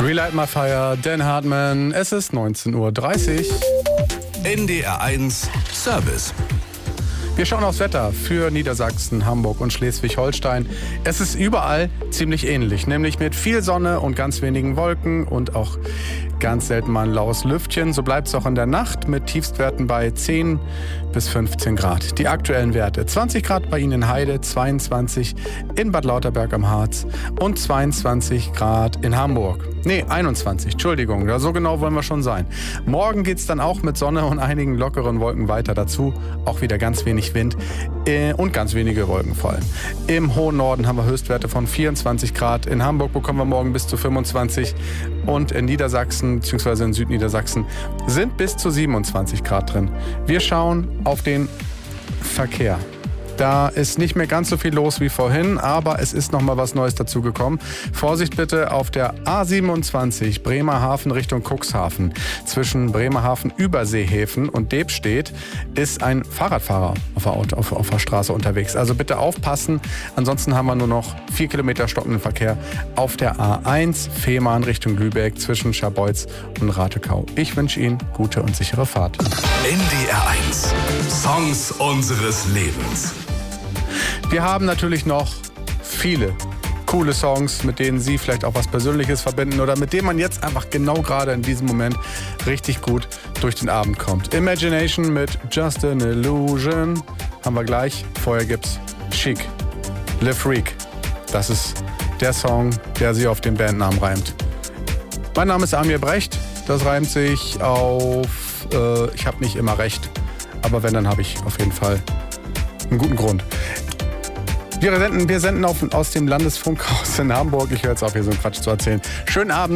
Relight My Fire, Dan Hartman. Es ist 19:30 Uhr. NDR 1 Service. Wir schauen aufs Wetter für Niedersachsen, Hamburg und Schleswig-Holstein. Es ist überall ziemlich ähnlich, nämlich mit viel Sonne und ganz wenigen Wolken und auch ganz selten mal ein laues Lüftchen. So bleibt es auch in der Nacht mit Tiefstwerten bei 10 bis 15 Grad. Die aktuellen Werte: 20 Grad bei Ihnen in Heide, 22 in Bad Lauterberg am Harz und 22 Grad in Hamburg. Nee, 21, Entschuldigung, so genau wollen wir schon sein. Morgen geht's dann auch mit Sonne und einigen lockeren Wolken weiter. Dazu auch wieder ganz wenig Wind und ganz wenige Wolken vor allem. Im hohen Norden haben wir Höchstwerte von 24 Grad. In Hamburg bekommen wir morgen bis zu 25 und in Niedersachsen bzw. in Südniedersachsen sind bis zu 27 Grad drin. Wir schauen auf den Verkehr. Da ist nicht mehr ganz so viel los wie vorhin, aber es ist noch mal was Neues dazugekommen. Vorsicht bitte auf der A27 Bremerhaven Richtung Cuxhaven. Zwischen Bremerhaven Überseehäfen und Debstedt ist ein Fahrradfahrer auf der Straße unterwegs. Also bitte aufpassen. Ansonsten haben wir nur noch 4 Kilometer stockenden Verkehr auf der A1 Fehmarn Richtung Lübeck zwischen Scharbeutz und Ratekau. Ich wünsche Ihnen gute und sichere Fahrt. NDR 1 Songs unseres Lebens. Wir haben natürlich noch viele coole Songs, mit denen Sie vielleicht auch was Persönliches verbinden oder mit denen man jetzt einfach genau gerade in diesem Moment richtig gut durch den Abend kommt. Imagination mit Just an Illusion haben wir gleich. Vorher gibt's Chic, Le Freak. Das ist der Song, der sie auf den Bandnamen reimt. Mein Name ist Amir Brecht. Das reimt sich auf ich habe nicht immer recht, aber wenn, dann habe ich auf jeden Fall einen guten Grund. Wir senden aus dem Landesfunkhaus in Hamburg. Ich höre jetzt auf, hier so einen Quatsch zu erzählen. Schönen Abend.